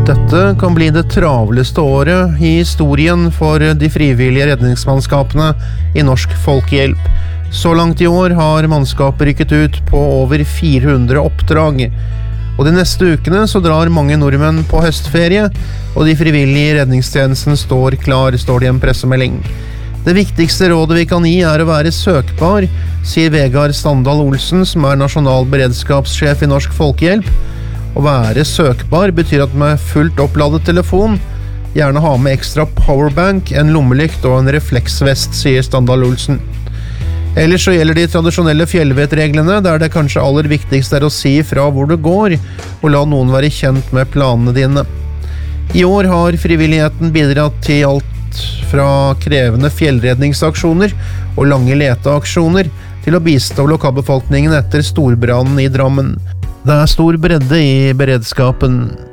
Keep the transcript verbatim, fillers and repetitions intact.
Dette kan bli det travleste året i historien for de frivillige redningsmannskapene i Norsk Folkehjelp. Så langt i år har mannskapet rykket ut på over fire hundre oppdrag. Og de neste ukene så drar mange nordmenn på høstferie, og de frivillige i redningstjenesten står klar, står det i en pressemelding. Det viktigste rådet vi kan gi er å være søkbar, sier Vegard Standal Olsen, som er nasjonal beredskapssjef i Norsk Folkehjelp. Å være søkbar betyr at med fullt oppladet telefon, gjerne ha med ekstra powerbank, en lommelykt og en refleksvest, sier Standal Olsen. Ellers så gjelder de tradisjonelle fjellvettreglene, der det kanskje aller viktigste er å si fra hvor du går, og la noen være kjent med planene dine. I år har frivilligheten bidratt til alt fra krevende fjellredningsaksjoner og lange leteaksjoner til å bistå lokalbefolkningen etter storbrannen i Drammen. Det er stor bredde i beredskapen.